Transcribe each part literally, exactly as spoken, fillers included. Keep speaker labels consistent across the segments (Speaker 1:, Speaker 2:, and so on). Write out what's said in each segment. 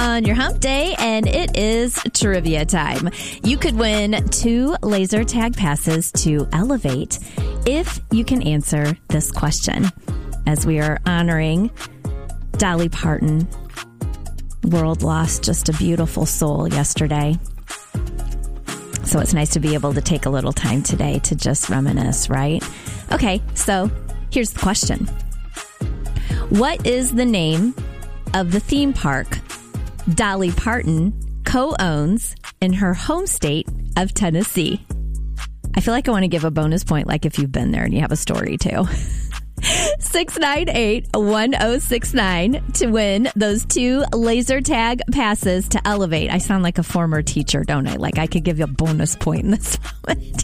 Speaker 1: on your hump day, and it is trivia time. You could win two laser tag passes to Elevate if you can answer this question. As we are honoring Dolly Parton, world lost just a beautiful soul yesterday. So it's nice to be able to take a little time today to just reminisce, right? Okay, so here's the question. What is the name of the theme park Dolly Parton co-owns in her home state of Tennessee? I feel like I want to give a bonus point, like if you've been there and you have a story too. six nine eight, one oh six nine to win those two laser tag passes to Elevate. I sound like a former teacher, don't I? Like I could give you a bonus point in this moment.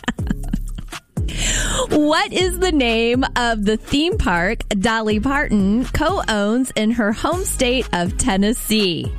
Speaker 1: What is the name of the theme park Dolly Parton co-owns in her home state of Tennessee?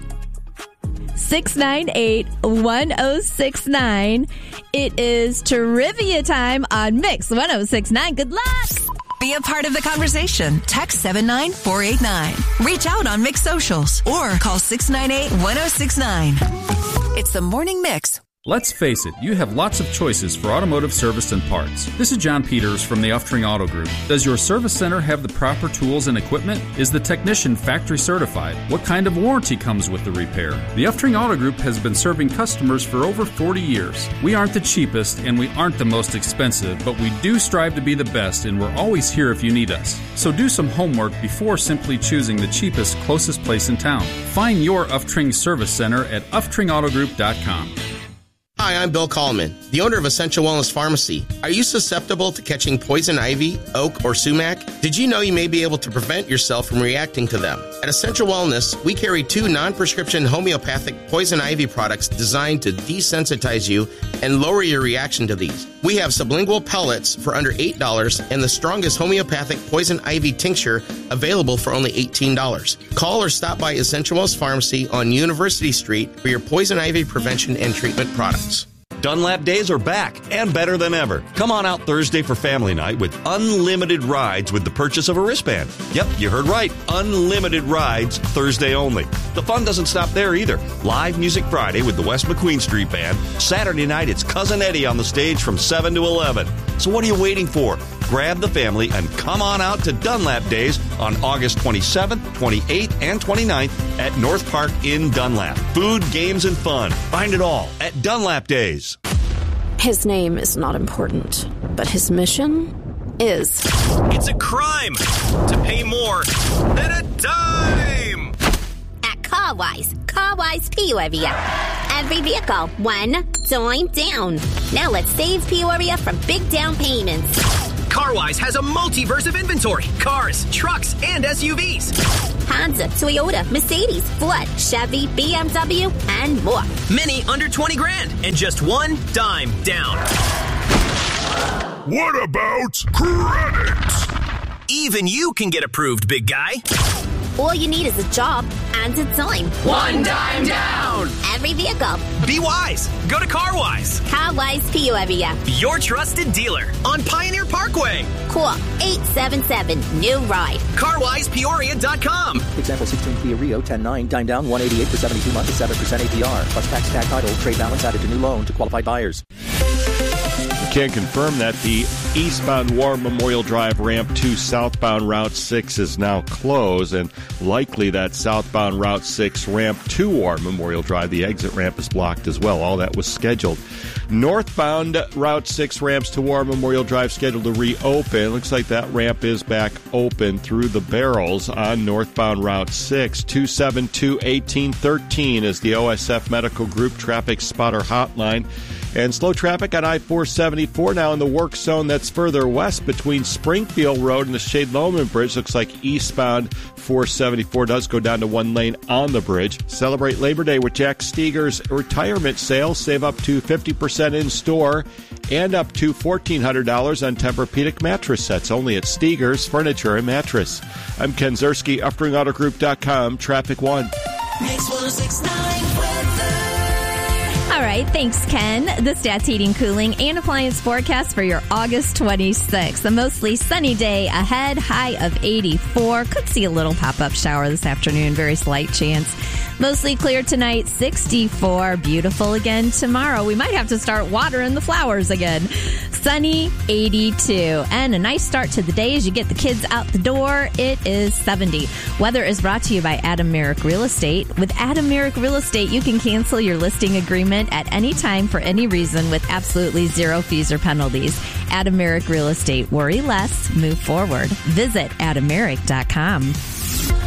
Speaker 1: six nine eight, one oh six nine. It is trivia time on Mix one oh six nine. Good luck!
Speaker 2: Be a part of the conversation. Text seven nine four eight nine. Reach out on Mix Socials or call six nine eight, one oh six nine. It's the Morning Mix.
Speaker 3: Let's face it, you have lots of choices for automotive service and parts. This is John Peters from the Uftring Auto Group. Does your service center have the proper tools and equipment? Is the technician factory certified? What kind of warranty comes with the repair? The Uftring Auto Group has been serving customers for over forty years. We aren't the cheapest and we aren't the most expensive, but we do strive to be the best, and we're always here if you need us. So do some homework before simply choosing the cheapest, closest place in town. Find your Uftring Service Center at uftring auto group dot com.
Speaker 4: Hi, I'm Bill Kallman, the owner of Essential Wellness Pharmacy. Are you susceptible to catching poison ivy, oak, or sumac? Did you know you may be able to prevent yourself from reacting to them? At Essential Wellness, we carry two non-prescription homeopathic poison ivy products designed to desensitize you and lower your reaction to these. We have sublingual pellets for under eight dollars and the strongest homeopathic poison ivy tincture available for only eighteen dollars. Call or stop by Essential Wellness Pharmacy on University Street for your poison ivy prevention and treatment products.
Speaker 5: Dunlap Days are back and better than ever. Come on out Thursday for family night with unlimited rides with the purchase of a wristband. Yep, you heard right. Unlimited rides Thursday only. The fun doesn't stop there either. Live Music Friday with the West McQueen Street Band. Saturday night, it's Cousin Eddie on the stage from seven to eleven. So what are you waiting for? Grab the family and come on out to Dunlap Days on August twenty-seventh, twenty-eighth, and twenty-ninth at North Park in Dunlap. Food, games, and fun. Find it all at Dunlap Days.
Speaker 6: His name is not important, but his mission is.
Speaker 7: It's a crime to pay more than a dime.
Speaker 8: At CarWise, CarWise Peoria. Every vehicle, one dime down. Now let's save Peoria from big down payments.
Speaker 7: CarWise has a multiverse of inventory. Cars, trucks, and S U Vs.
Speaker 8: Honda, Toyota, Mercedes, Ford, Chevy, B M W, and more.
Speaker 7: Many under twenty grand and just one dime down.
Speaker 9: What about credit?
Speaker 7: Even you can get approved, big guy.
Speaker 8: All you need is a job and a dime.
Speaker 7: One dime down.
Speaker 8: Every vehicle.
Speaker 7: Be wise. Go to CarWise.
Speaker 8: CarWise Peoria.
Speaker 7: Your trusted dealer on Pioneer Parkway.
Speaker 8: Call eight seven seven, new ride.
Speaker 7: car wise peoria dot com.
Speaker 10: Example sixteen Kia Rio ten nine, dime down one eighty-eight for seventy-two months at seven percent A P R. Plus tax, tag title, trade balance added to new loan to qualified buyers.
Speaker 11: Can confirm that the eastbound War Memorial Drive ramp to southbound Route six is now closed, and likely that southbound Route six ramp to War Memorial Drive, the exit ramp, is blocked as well. All that was scheduled. Northbound Route six ramps to War Memorial Drive scheduled to reopen. Looks like that ramp is back open through the barrels on northbound Route six. two seven two, one eight one three is the O S F Medical Group Traffic Spotter Hotline. And slow traffic on I four seventy-four now in the work zone that's further west between Springfield Road and the Shade-Loman Bridge. Looks like eastbound four seventy-four does go down to one lane on the bridge. Celebrate Labor Day with Jack Steger's retirement sale. Save up to fifty percent in store and up to fourteen hundred dollars on Tempur-Pedic mattress sets. Only at Steger's Furniture and Mattress. I'm Ken Zerski, uftring auto group dot com. Traffic One.
Speaker 2: Mix one oh six point nine weather.
Speaker 1: All right, thanks, Ken. The Stats Heating, Cooling, and Appliance forecast for your August twenty-sixth. A mostly sunny day ahead, high of eighty-four. Could see a little pop-up shower this afternoon, very slight chance. Mostly clear tonight, sixty-four. Beautiful again tomorrow. We might have to start watering the flowers again. Sunny, eighty-two. And a nice start to the day as you get the kids out the door. It is seventy. Weather is brought to you by Adam Merrick Real Estate. With Adam Merrick Real Estate, you can cancel your listing agreement at any time for any reason with absolutely zero fees or penalties. Adam Merrick Real Estate. Worry less, move forward. Visit adam merrick dot com.